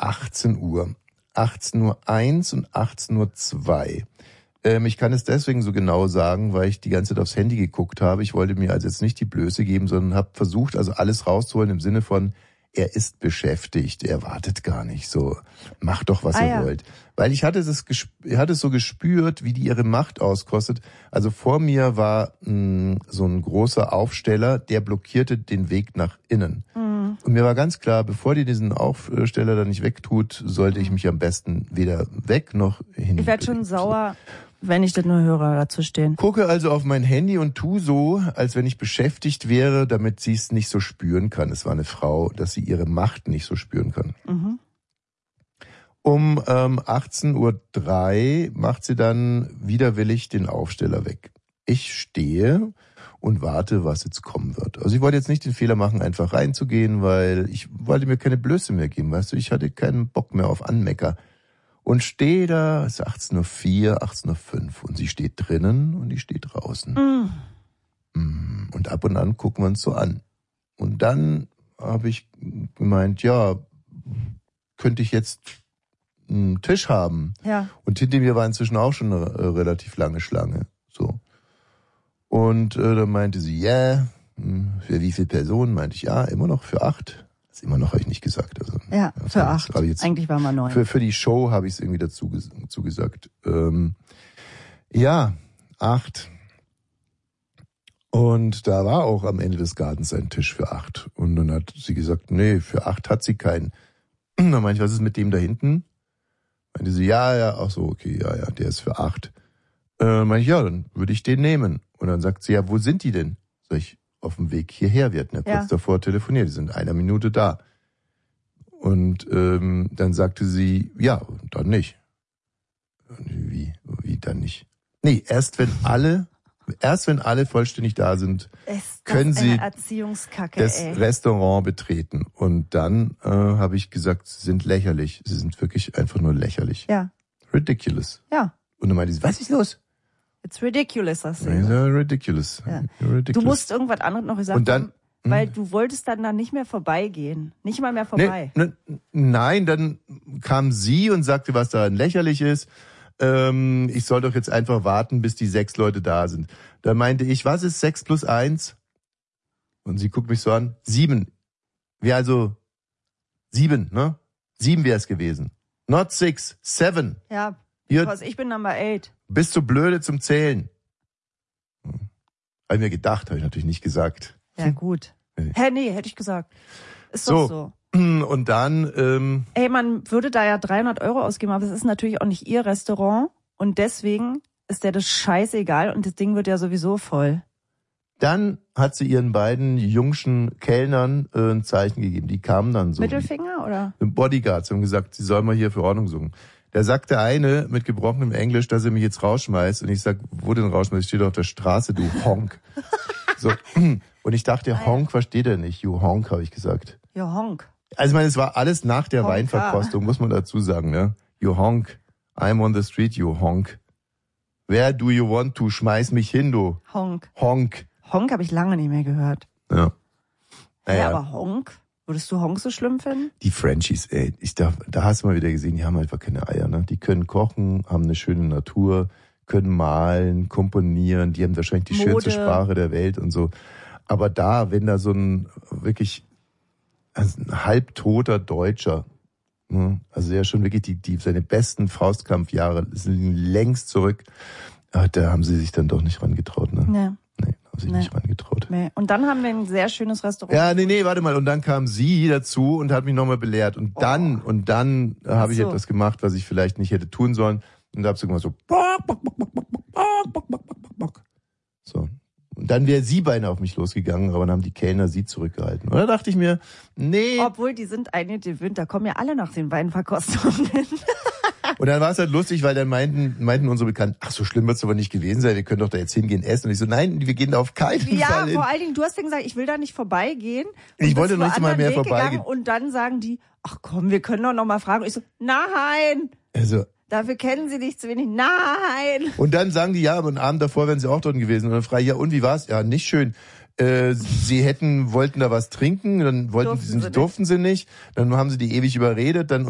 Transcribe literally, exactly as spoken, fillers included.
achtzehn Uhr. achtzehn Uhr eins und achtzehn Uhr zwei. Ähm, ich kann es deswegen so genau sagen, weil ich die ganze Zeit aufs Handy geguckt habe. Ich wollte mir also jetzt nicht die Blöße geben, sondern habe versucht, also alles rauszuholen im Sinne von, er ist beschäftigt, er wartet gar nicht so. Macht doch, was ah, ihr ja. wollt. Weil ich hatte es, ich hatte es so gespürt, wie die ihre Macht auskostet. Also vor mir war mh, so ein großer Aufsteller, der blockierte den Weg nach innen. Mhm. Und mir war ganz klar, bevor die diesen Aufsteller da nicht wegtut, sollte ich mich am besten weder weg noch hin. Ich werde schon sauer, wenn ich das nur höre, dazu stehen. Gucke also auf mein Handy und tu so, als wenn ich beschäftigt wäre, damit sie es nicht so spüren kann. Es war eine Frau, dass sie ihre Macht nicht so spüren kann. Mhm. Um ähm, achtzehn Uhr drei macht sie dann widerwillig den Aufsteller weg. Ich stehe und warte, was jetzt kommen wird. Also ich wollte jetzt nicht den Fehler machen, einfach reinzugehen, weil ich wollte mir keine Blöße mehr geben. Weißt du, ich hatte keinen Bock mehr auf Anmecker. Und stehe da, es ist achtzehn Uhr vier, achtzehn Uhr fünf und sie steht drinnen und ich stehe draußen. Mm. Und ab und an gucken wir uns so an. Und dann habe ich gemeint, ja, könnte ich jetzt einen Tisch haben? Ja. Und hinter mir war inzwischen auch schon eine äh, relativ lange Schlange. So. Und äh, dann meinte sie, ja, yeah. Für wie viele Personen? Meinte ich, ja, immer noch für acht. Das immer noch habe ich nicht gesagt. Also, ja, für ja, acht. Jetzt, eigentlich waren wir neun. Für, für die Show habe ich es irgendwie dazu, dazu gesagt. Ähm, ja, acht. Und da war auch am Ende des Gartens ein Tisch für acht. Und dann hat sie gesagt, nee, für acht hat sie keinen. Dann meinte ich, was ist mit dem da hinten? Meinte sie, ja, ja, ach so, okay, ja, ja, der ist für acht. Äh, meinte ich, ja, dann würde ich den nehmen. Und dann sagt sie, ja, wo sind die denn? Sag ich, auf dem Weg hierher. Wir hatten ja kurz ja. davor telefoniert, die sind in einer Minute da. Und ähm, dann sagte sie, ja, dann nicht. Und wie, wie dann nicht? Nee, erst wenn alle, erst wenn alle vollständig da sind, ist können sie Erziehungskacke, das ey. Restaurant betreten. Und dann äh, habe ich gesagt, sie sind lächerlich. Sie sind wirklich einfach nur lächerlich. Ja. Ridiculous. Ja. Und dann meinte sie, was ist los? It's ridiculous, sagst du. Ja, ridiculous. Ja. ridiculous. Du musst irgendwas anderes noch gesagt und dann, haben, weil du wolltest dann da nicht mehr vorbeigehen. Nicht mal mehr vorbei. Nee, ne, nein, dann kam sie und sagte, was daran lächerlich ist. Ähm, ich soll doch jetzt einfach warten, bis die sechs Leute da sind. Da meinte ich, was ist sechs plus eins? Und sie guckt mich so an, sieben. Wäre also sieben, ne? Sieben wäre es gewesen. Not six, seven. Ja, Ihr, because ich bin Number eight. Bist du blöde zum Zählen? Hm. Habe ich mir gedacht, habe ich natürlich nicht gesagt. Ja, gut. Nee. Hä, nee, hätte ich gesagt. Ist so. doch so. Und dann... Ähm, Ey, man würde da ja dreihundert Euro ausgeben, aber es ist natürlich auch nicht ihr Restaurant und deswegen ist der das scheißegal und das Ding wird ja sowieso voll. Dann hat sie ihren beiden jungschen Kellnern äh, ein Zeichen gegeben. Die kamen dann so. Mittelfinger, oder? Bodyguards haben gesagt, sie sollen mal hier für Ordnung suchen. Da sagte eine mit gebrochenem Englisch, dass er mich jetzt rausschmeißt. Und ich sag, wo denn rausschmeißt? Ich stehe doch auf der Straße, du Honk. So. Und ich dachte, ah, Honk ja. versteht er nicht. You Honk, habe ich gesagt. You Honk. Also ich meine, es war alles nach der Honka. Weinverkostung, muss man dazu sagen. Ne? You Honk. I'm on the street, you Honk. Where do you want to? Schmeiß mich hin, du. Honk. Honk. Honk habe ich lange nicht mehr gehört. Ja. Naja, Ja, aber Honk? Würdest du Honk so schlimm finden? Die Frenchies, ey, ich da, da hast du mal wieder gesehen, die haben einfach keine Eier, ne? Die können kochen, haben eine schöne Natur, können malen, komponieren, die haben wahrscheinlich die Mode. schönste Sprache der Welt und so. Aber da, wenn da so ein wirklich also ein halbtoter Deutscher, ne? Also der schon wirklich die, die seine besten Faustkampfjahre sind längst zurück, da haben sie sich dann doch nicht rangetraut, ne? Ja. Nee, haben sich Nee. nicht rangetraut. Nee. Und dann haben wir ein sehr schönes Restaurant. Ja, nee, nee, warte mal. Und dann kam sie dazu und hat mich nochmal belehrt. Und dann, oh. und dann habe ich so. etwas gemacht, was ich vielleicht nicht hätte tun sollen. Und da habe ich gemacht so, so. Und dann wäre sie beinahe auf mich losgegangen, aber dann haben die Kellner sie zurückgehalten. Und da dachte ich mir, nee. Obwohl, die sind eigentlich gewöhnt, da kommen ja alle nach den Weinverkostungen. Und dann war es halt lustig, weil dann meinten, meinten unsere Bekannten, ach, so schlimm wird es aber nicht gewesen sein, wir können doch da jetzt hingehen essen. Und ich so, nein, wir gehen da auf keinen ja, Fall hin. Ja, vor allen Dingen, du hast ja gesagt, ich will da nicht vorbeigehen. Und ich wollte noch nicht mal mehr Weg vorbeigehen. Und dann sagen die, ach komm, wir können doch noch mal fragen. Und ich so, nein. Also, dafür kennen sie dich zu wenig. Nein. Und dann sagen die, ja, aber einen Abend davor wären sie auch dort gewesen. Und dann frage ich, ja, und wie war's? Ja, nicht schön. Äh, sie hätten, wollten da was trinken, dann wollten durften sie, sie durften sie nicht. Dann haben sie die ewig überredet, dann